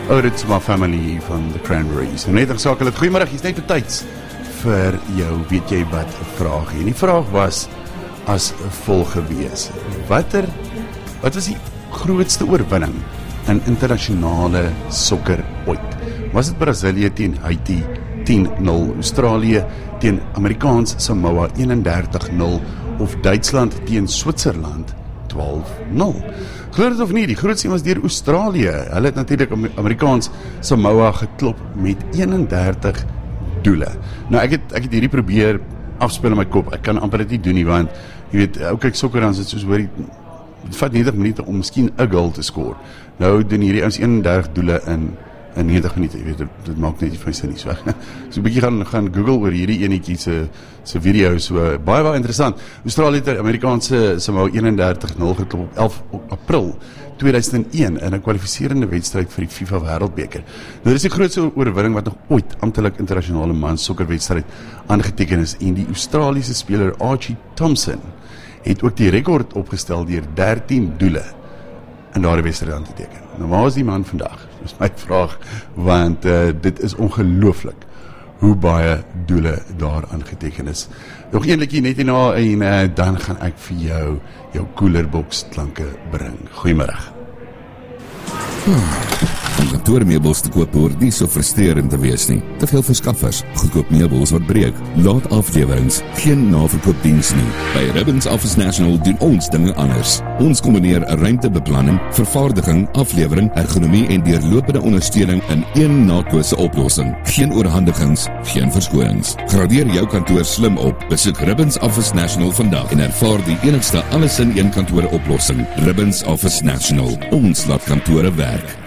Ouditsma family van The Cranberries. En net gesakel het, goeiemiddag, jy's net betyds vir jou, weet jy wat, vraag. En die vraag was as volg gewees. Wat was die grootste oorwinning in internasionale sokker ooit? Was dit Brazilië teen Haiti 10-0, Australië teen Amerikaans Samoa 31-0 of Duitsland teen Switserland 12-0? Glo dit of nie, die grootste was deur Australië. Hulle het natuurlik Amerikaans Samoa geklop met 31 doele. Nou ek het hierdie probeer afspeel in my kop. Ek kan amper dit nie doen nie, want jy weet, kyk sokker dan is dit soos hoor, dit vat 90 minute om miskien 'n goal te skoor. Nou doen hierdie ons 31 doele in 90 minute, jy weet, dit maak net nie vir my sin nie, so 'n bietjie gaan Google oor hierdie enetjie se video, so baie interessant. Australië het Amerikaanse Samoa 31-0 geklop op 11 April 2001 in 'n kwalifiserende wedstryd vir die FIFA Wêreldbeker. Nou dis die grootste oorwinning wat nog ooit amptelik internasionale mans sokkerwedstryd aangeteken is, en die Australiese speler Archie Thompson het ook die rekord opgestel deur 13 doele in daardie wedstryd aan te teken. Nou waar is die man vandag? Dis my vraag, want dit is ongelooflik hoe baie doele daar aangeteken is. Nog een liedjie net hierna en dan gaan ek vir jou koelerbox klanke bring. Goeiemiddag. Om kantoormeubels te koop hoort nie so frustrerend te wees nie. Te veel verskaffers, goedkoop meubels wat breek, laat aflewerings, geen naverkoopdiens nie. By Ribbons Office National doen ons dinge anders. Ons kombineer ruimtebeplanning, vervaardiging, aflewering, ergonomie en deurlopende ondersteuning in een naatkose oplossing. Geen oorhandigings, geen verskonings. Gradeer jou kantoor slim op. Besoek Ribbons Office National vandag en ervaar die enigste alles in een kantoor oplossing. Ribbons Office National. Ons laat kantore werk.